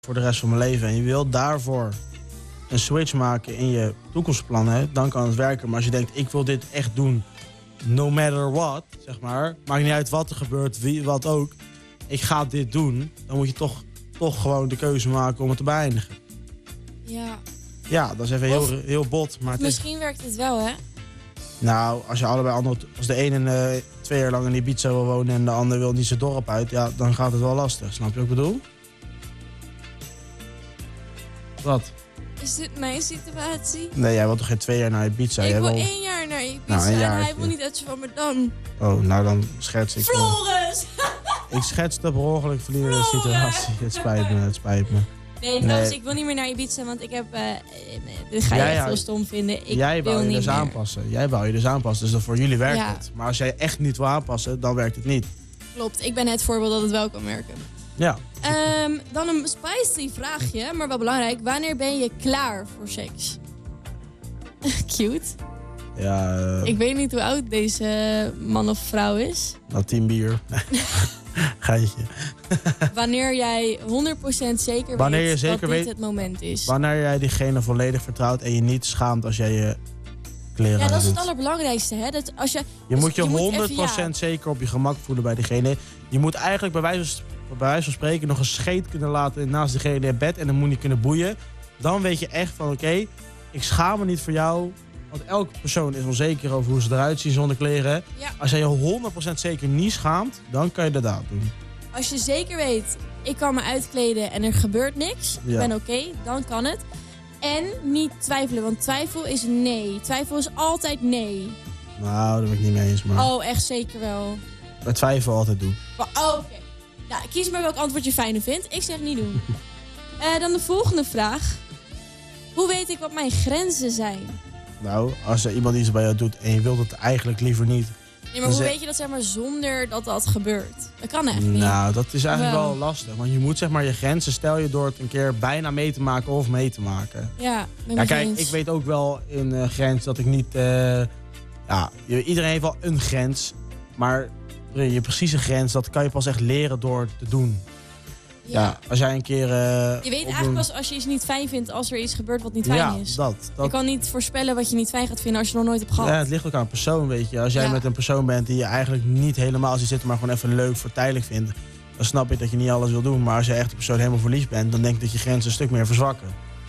voor de rest van mijn leven en je wilt daarvoor een switch maken in je toekomstplannen, dan kan het werken. Maar als je denkt, ik wil dit echt doen, no matter what, zeg maar. Maakt niet uit wat er gebeurt, wie, wat ook. Ik ga dit doen. Dan moet je toch gewoon de keuze maken om het te beëindigen. Ja. Ja, dat is even heel bot. Maar Misschien werkt het wel, hè? Nou, als je als de ene 2 jaar lang in Ibiza wil wonen en de ander wil niet zijn dorp uit, ja, dan gaat het wel lastig. Snap je wat ik bedoel? Wat? Is dit mijn situatie? Nee, jij wilt toch geen 2 jaar naar Ibiza? Ik jij wil wil 1 jaar naar Ibiza Nou, een en jaartje. hij wil niet dat je van me dan. Oh, nou dan schets ik... Floris! Ik schetste per ongeluk verliezen de situatie. Het spijt me. Nee, trouwens, ik wil niet meer naar Ibiza, want ik heb... dit ga je echt heel stom vinden. Jij wil wou je niet dus meer. aanpassen. Jij wou je dus aanpassen, dus dat voor jullie werkt Ja. het. Maar als jij echt niet wil aanpassen, dan werkt het niet. Klopt, ik ben het voorbeeld dat het wel kan werken. Ja. Dan een spicy vraagje, maar wel belangrijk. Wanneer ben je klaar voor seks? Cute. Ja, Ik weet niet hoe oud deze man of vrouw is. nou 10 bier. Geitje. Wanneer jij 100% zeker Wanneer je weet zeker dat weet- dit het moment is. Wanneer jij diegene volledig vertrouwt en je niet schaamt als jij je kleren Ja, dat is aandoet. het allerbelangrijkste. Hè? Dat als je Moet je 100% even, zeker op je gemak voelen bij diegene. Je moet eigenlijk bij wijze van spreken nog een scheet kunnen laten naast diegene in bed en dan moet je kunnen boeien. Dan weet je echt van oké, ik schaam me niet voor jou. Want elke persoon is onzeker over hoe ze eruit zien zonder kleren. Ja. Als jij je 100% zeker niet schaamt, dan kan je dat doen. Als je zeker weet, ik kan me uitkleden en er gebeurt niks. Ja. Ik ben oké, dan kan het. En niet twijfelen, want twijfel is nee. Twijfel is altijd nee. Nou, daar ben ik niet mee eens. Maar Oh, echt zeker wel. bij twijfel altijd doen. Maar, oh, oké. Nou, kies maar welk antwoord je fijner vindt. Ik zeg niet doen. Dan de volgende vraag. Hoe weet ik wat mijn grenzen zijn? Nou, als er iemand iets bij jou doet en je wilt het eigenlijk liever niet. Nee, maar hoe weet je dat zeg maar zonder dat dat gebeurt? Dat kan eigenlijk niet. Nou, dat is eigenlijk Wel. wel lastig. Want je moet zeg maar je grenzen stel je door het een keer bijna mee te maken of mee te maken. Ja, ben Ja, ik kijk, eens. ik weet ook wel in grens dat ik niet... iedereen heeft wel een grens. Maar je precieze grens, dat kan je pas echt leren door te doen. Ja, als jij een keer... Je weet eigenlijk pas als je iets niet fijn vindt als er iets gebeurt wat niet fijn is. dat. Je kan niet voorspellen wat je niet fijn gaat vinden als je het nog nooit hebt gehad. Ja, het ligt ook aan persoon, weet je. Als jij Ja. met een persoon bent die je eigenlijk niet helemaal ziet zitten, maar gewoon even leuk voor tijdelijk vindt, dan snap ik dat je niet alles wil doen. Maar als je echt de persoon helemaal verliefd bent, dan denk ik dat je grenzen een stuk meer verzwakken.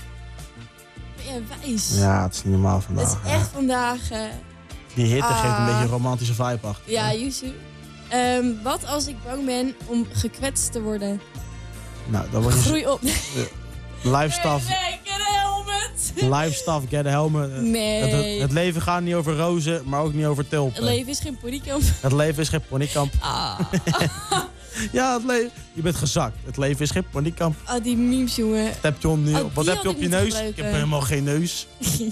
Ben jij wijs? Ja, het is niet normaal vandaag. Het is echt vandaag... Die hitte geeft een beetje een romantische vibe achter. Ja, Yusu. Wat als ik bang ben om gekwetst te worden? Nou, dan word je Groei op. live stuff, Nee, get a helmet. live stuff, get a helmet. Nee. Het leven gaat niet over rozen, maar ook niet over tulpen. Het leven is geen ponykamp. Het leven is geen ponykamp. Ah. Ja, je bent gezakt. Het leven is geen ponykamp. Ah, die memes, jongen. Wat heb je, wat heb had je op ik je moeten neus? Ik gebruiken. heb helemaal geen neus.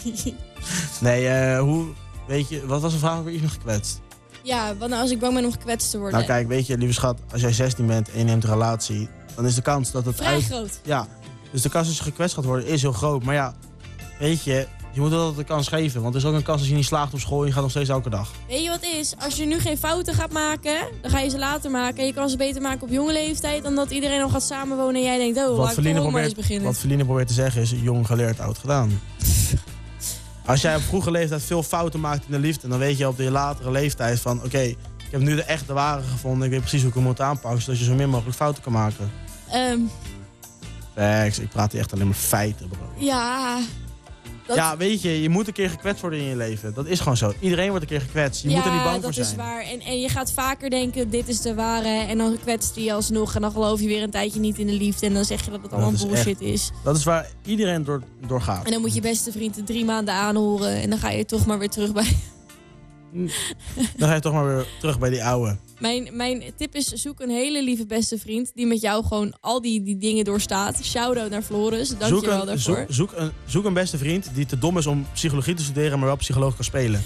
Nee, weet je, wat was de vraag? Word je nog gekwetst? Ja, wat nou als ik bang ben om gekwetst te worden? Nou kijk, weet je, lieve schat, als jij 16 bent en je neemt een relatie, dan is de kans dat het Vrij groot. Ja, dus de kans dat je gekwetst gaat worden is heel groot. Maar ja, weet je moet altijd de kans geven. Want er is ook een kans als je niet slaagt op school en je gaat nog steeds elke dag. Weet je wat het is? Als je nu geen fouten gaat maken, dan ga je ze later maken. Je kan ze beter maken op jonge leeftijd dan dat iedereen al gaat samenwonen en jij denkt, oh, laat ik toch ook maar eens beginnen. Wat Feline probeert te zeggen is, jong geleerd, oud gedaan. Als jij op vroege leeftijd veel fouten maakt in de liefde, dan weet je op de latere leeftijd van, oké, ik heb nu de echte ware gevonden. Ik weet precies hoe ik hem moet aanpakken, zodat je zo min mogelijk fouten kan maken. Facts, ik praat hier echt alleen maar feiten, bro. Ja. Ja, weet je moet een keer gekwetst worden in je leven. Dat is gewoon zo. Iedereen wordt een keer gekwetst. Je moet er niet bang voor zijn. Ja, dat is waar. En je gaat vaker denken, dit is de ware. En dan kwetst hij alsnog. En dan geloof je weer een tijdje niet in de liefde. En dan zeg je dat het allemaal bullshit is. Dat is waar iedereen door gaat. En dan moet je beste vriend er 3 maanden aanhoren. En dan ga je toch maar weer terug bij... Dan ga je toch maar weer terug bij die oude. Mijn tip is, zoek een hele lieve beste vriend die met jou gewoon al die dingen doorstaat. Shout-out naar Floris, dankjewel daarvoor. Zoek een beste vriend die te dom is om psychologie te studeren, maar wel psycholoog kan spelen.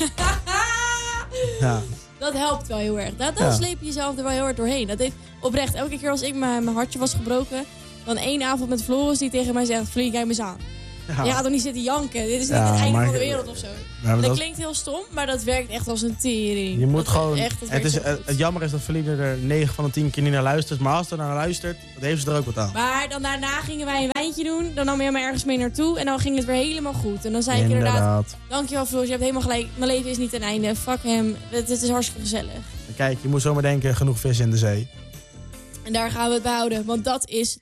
Ja. Dat helpt wel heel erg. Dan sleep je jezelf er wel heel erg doorheen. Dat heeft oprecht, elke keer als ik mijn hartje was gebroken, dan 1 avond met Floris die tegen mij zegt, Vlieg, kijk me eens aan. Je gaat toch niet zitten janken? Dit is niet Ja, het einde maar- van de wereld of zo. Ja, maar Dat dat- klinkt heel stom, maar dat werkt echt als een tering. Je moet Dat gewoon... echt, dat het, werkt is, heel goed. het jammer is dat Feline er 9 van de 10 keer niet naar luistert. Maar als ze er naar luistert, dan heeft ze er ook wat aan. Maar dan daarna gingen wij een wijntje doen. Dan nam je me ergens mee naartoe. En dan ging het weer helemaal goed. En dan zei ik inderdaad... Dankjewel, Vuls. Je hebt helemaal gelijk. Mijn leven is niet ten einde. Fuck hem. Het is hartstikke gezellig. Kijk, je moet zomaar denken, genoeg vis in de zee. En daar gaan we het behouden. Want dat is